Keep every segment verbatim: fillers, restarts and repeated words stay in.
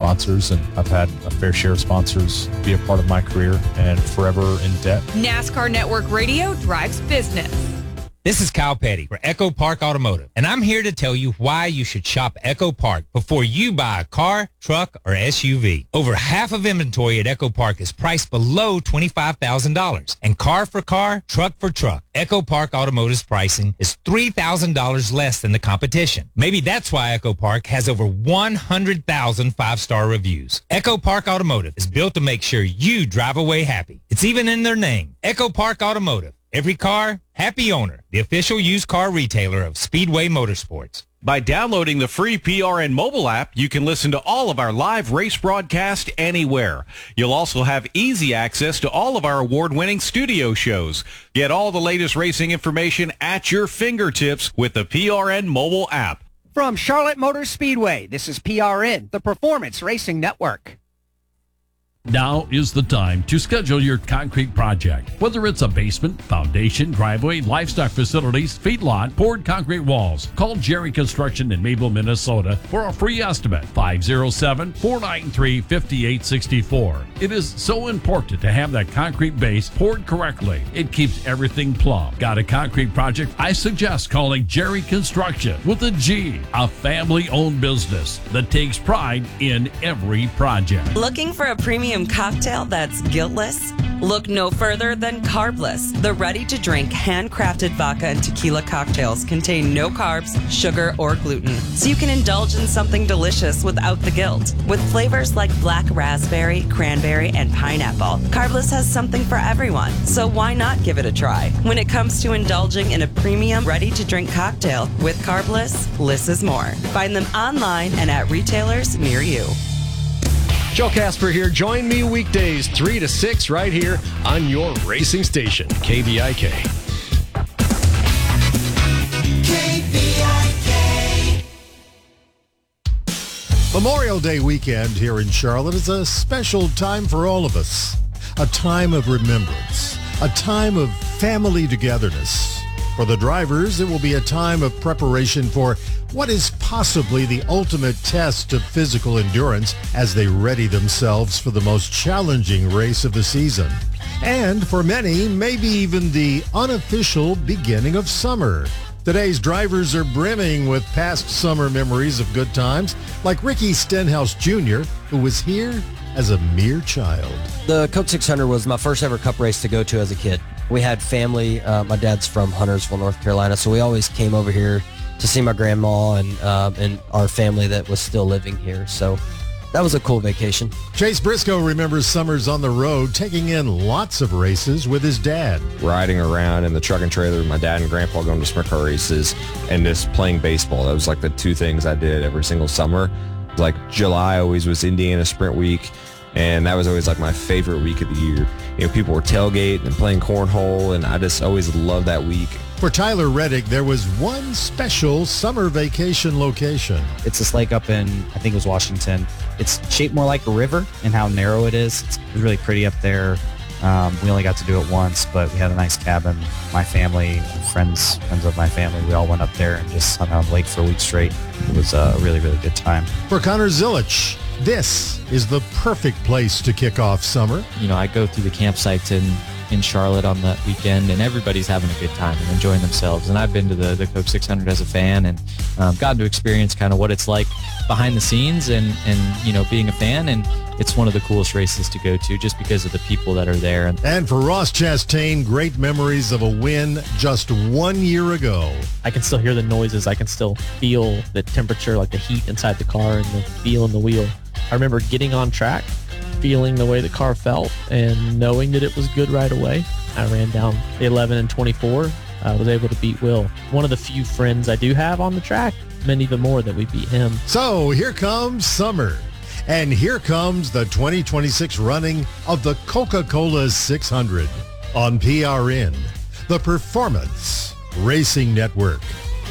sponsors, and I've had a fair share of sponsors be a part of my career and forever in debt. NASCAR Network Radio drives business. This is Kyle Petty for Echo Park Automotive, and I'm here to tell you why you should shop Echo Park before you buy a car, truck, or S U V. Over half of inventory at Echo Park is priced below twenty-five thousand dollars, and car for car, truck for truck, Echo Park Automotive's pricing is three thousand dollars less than the competition. Maybe that's why Echo Park has over one hundred thousand five-star reviews. Echo Park Automotive is built to make sure you drive away happy. It's even in their name, Echo Park Automotive. Every car, happy owner. The official used car retailer of Speedway Motorsports. By downloading the free P R N mobile app, you can listen to all of our live race broadcast anywhere. You'll also have easy access to all of our award-winning studio shows. Get all the latest racing information at your fingertips with the P R N mobile app. From Charlotte Motor Speedway, this is P R N, the Performance Racing Network. Now is the time to schedule your concrete project. Whether it's a basement, foundation, driveway, livestock facilities, feedlot, poured concrete walls, call Jerry Construction in Maple, Minnesota for a free estimate. five oh seven, four nine three, five eight six four. It is so important to have that concrete base poured correctly. It keeps everything plumb. Got a concrete project? I suggest calling Jerry Construction with a G, a family-owned business that takes pride in every project. Looking for a premium cocktail that's guiltless? Look no further than Carbless. The ready-to-drink, handcrafted vodka and tequila cocktails contain no carbs, sugar, or gluten, so you can indulge in something delicious without the guilt. With flavors like black raspberry, cranberry, and pineapple, Carbless has something for everyone, so why not give it a try? When it comes to indulging in a premium, ready-to-drink cocktail with Carbless, less is more. Find them online and at retailers near you. Joe Casper here. Join me weekdays three to six right here on your racing station, K V I K. K V I K. Memorial Day weekend here in Charlotte is a special time for all of us. A time of remembrance. A time of family togetherness. For the drivers, it will be a time of preparation for what is possibly the ultimate test of physical endurance as they ready themselves for the most challenging race of the season. And for many, maybe even the unofficial beginning of summer. Today's drivers are brimming with past summer memories of good times, like Ricky Stenhouse Junior, who was here as a mere child. The Coke six hundred was my first ever cup race to go to as a kid. We had family. Uh, my dad's from Huntersville, North Carolina, so we always came over here to see my grandma and uh, and our family that was still living here. So that was a cool vacation. Chase Briscoe remembers summers on the road, taking in lots of races with his dad. Riding around in the truck and trailer with my dad and grandpa going to sprint car races and just playing baseball. That was like the two things I did every single summer. Like July always was Indiana Sprint Week, and that was always like my favorite week of the year. You know, people were tailgating and playing cornhole, and I just always loved that week. For Tyler Reddick, there was one special summer vacation location. It's this lake up in, I think it was Washington. It's shaped more like a river in how narrow it is. It's really pretty up there. Um, we only got to do it once, but we had a nice cabin. My family, friends, friends of my family, we all went up there and just hung out on the lake for a week straight. It was a really, really good time. For Connor Zilich, this is the perfect place to kick off summer. You know, I go through the campsites in, in Charlotte on that weekend, and everybody's having a good time and enjoying themselves. And I've been to the, the Coke six hundred as a fan and um, gotten to experience kind of what it's like behind the scenes and, and, you know, being a fan. And it's one of the coolest races to go to just because of the people that are there. And for Ross Chastain, great memories of a win just one year ago. I can still hear the noises. I can still feel the temperature, like the heat inside the car and the feel in the wheel. I remember getting on track, feeling the way the car felt and knowing that it was good right away. I ran down the eleven and twenty-four. I was able to beat Will. One of the few friends I do have on the track, meant even more that we beat him. So here comes summer. And here comes the twenty twenty-six running of the Coca-Cola six hundred on P R N, the Performance Racing Network.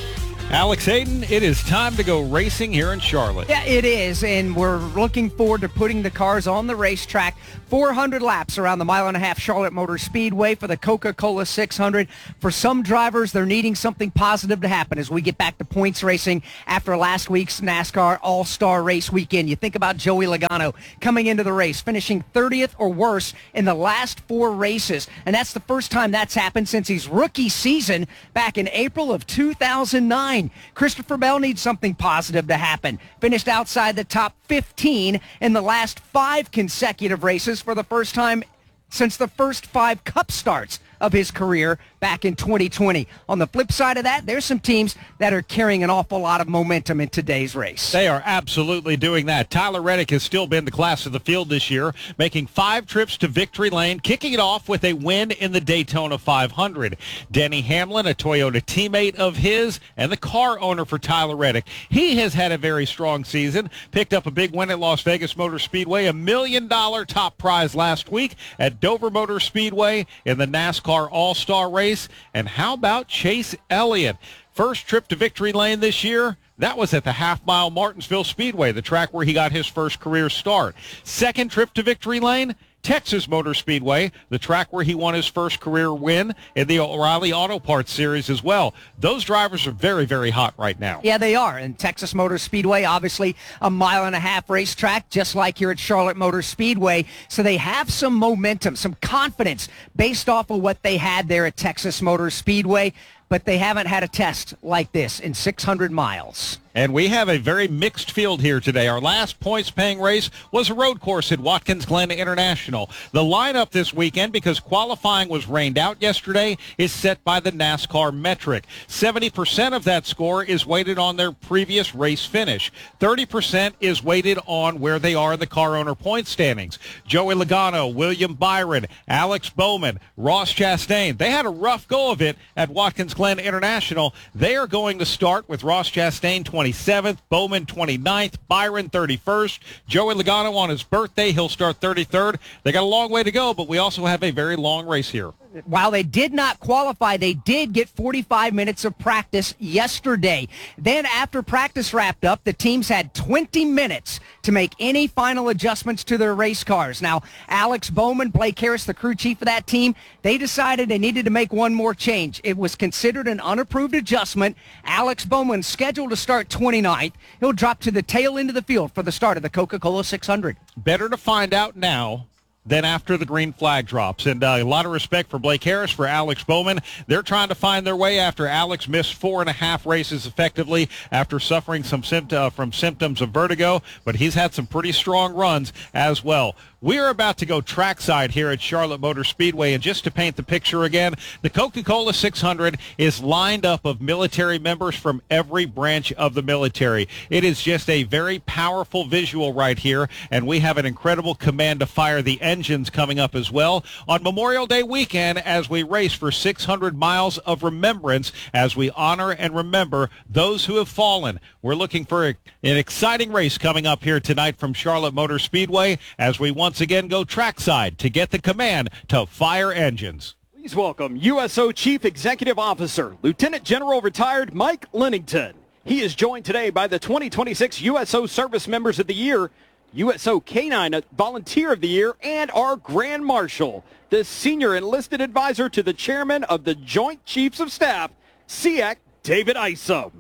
Alex Hayden, it is time to go racing here in Charlotte. Yeah, it is, and we're looking forward to putting the cars on the racetrack. four hundred laps around the mile and a half Charlotte Motor Speedway for the Coca-Cola six hundred. For some drivers, they're needing something positive to happen as we get back to points racing after last week's NASCAR All-Star Race weekend. You think about Joey Logano coming into the race, finishing thirtieth or worse in the last four races, and that's the first time that's happened since his rookie season back in April of two thousand nine. Christopher Bell needs something positive to happen. Finished outside the top fifteen in the last five consecutive races for the first time since the first five Cup starts of his career back in twenty twenty. On the flip side of that, there's some teams that are carrying an awful lot of momentum in today's race. They are absolutely doing that. Tyler Reddick has still been the class of the field this year, making five trips to victory lane, kicking it off with a win in the Daytona five hundred. Denny Hamlin, a Toyota teammate of his and the car owner for Tyler Reddick. He has had a very strong season, picked up a big win at Las Vegas Motor Speedway, a million dollar top prize last week at Dover Motor Speedway in the NASCAR All-Star Race. And how about Chase Elliott? First trip to victory lane this year, that was at the half-mile Martinsville Speedway, the track where he got his first career start. Second trip to victory lane, Texas Motor Speedway, the track where he won his first career win in the O'Reilly Auto Parts Series as well. Those drivers are very, very hot right now. Yeah, they are. And Texas Motor Speedway, obviously a mile and a half racetrack, just like here at Charlotte Motor Speedway. So they have some momentum, some confidence based off of what they had there at Texas Motor Speedway. But they haven't had a test like this in six hundred miles. And we have a very mixed field here today. Our last points-paying race was a road course at Watkins Glen International. The lineup this weekend, because qualifying was rained out yesterday, is set by the NASCAR metric. seventy percent of that score is weighted on their previous race finish. thirty percent is weighted on where they are in the car owner point standings. Joey Logano, William Byron, Alex Bowman, Ross Chastain. They had a rough go of it at Watkins Glen International. They are going to start with Ross Chastain twenty-seventh, Bowman twenty-ninth, Byron thirty-first, Joey Logano on his birthday, he'll start thirty-third. They got a long way to go, but we also have a very long race here. While they did not qualify, they did get forty-five minutes of practice yesterday. Then after practice wrapped up, the teams had twenty minutes to make any final adjustments to their race cars. Now, Alex Bowman, Blake Harris, the crew chief of that team, they decided they needed to make one more change. It was considered an unapproved adjustment. Alex Bowman scheduled to start twenty-ninth. He'll drop to the tail end of the field for the start of the Coca-Cola six hundred. Better to find out now than after the green flag drops. And uh, a lot of respect for Blake Harris, for Alex Bowman. They're trying to find their way after Alex missed four and a half races effectively after suffering some sympt- uh, from symptoms of vertigo, but he's had some pretty strong runs as well. We're about to go trackside here at Charlotte Motor Speedway, and just to paint the picture again, the Coca-Cola six hundred is lined up of military members from every branch of the military. It is just a very powerful visual right here, and we have an incredible command to fire the engines coming up as well on Memorial Day weekend as we race for six hundred miles of remembrance as we honor and remember those who have fallen. We're looking for a, an exciting race coming up here tonight from Charlotte Motor Speedway as we once again go trackside to get the command to fire engines. Please welcome U S O Chief Executive Officer, Lieutenant General Retired Mike Lennington. He is joined today by the twenty twenty-six U S O Service Members of the Year, U S O K nine Volunteer of the Year, and our Grand Marshal, the Senior Enlisted Advisor to the Chairman of the Joint Chiefs of Staff, S E A C, David Isom.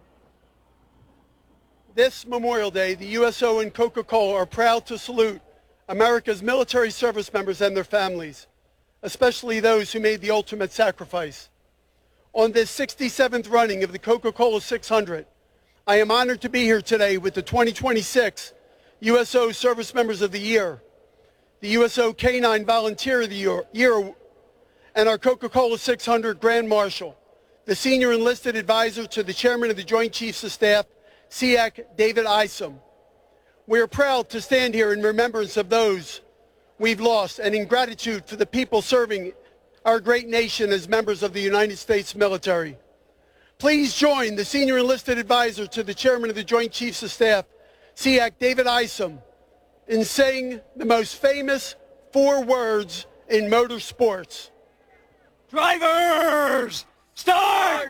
This Memorial Day, the U S O and Coca-Cola are proud to salute America's military service members and their families, especially those who made the ultimate sacrifice. On this sixty-seventh running of the Coca-Cola six hundred, I am honored to be here today with the twenty twenty-six U S O Service Members of the Year, the U S O K nine Volunteer of the Year, year and our Coca-Cola six hundred Grand Marshal, the Senior Enlisted Advisor to the Chairman of the Joint Chiefs of Staff, S E A C, David Isom. We are proud to stand here in remembrance of those we've lost and in gratitude for the people serving our great nation as members of the United States military. Please join the Senior Enlisted Advisor to the Chairman of the Joint Chiefs of Staff, S E A C, David Isom, in saying the most famous four words in motorsports. Drivers, start